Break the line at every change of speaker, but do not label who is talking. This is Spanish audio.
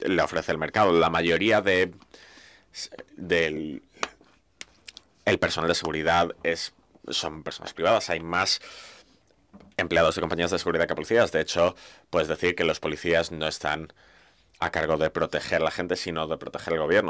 le ofrece el mercado. La mayoría del el personal de seguridad son personas privadas. Hay más empleados de compañías de seguridad que policías. De hecho, puedes decir que los policías no están a cargo de proteger a la gente, sino de proteger el gobierno.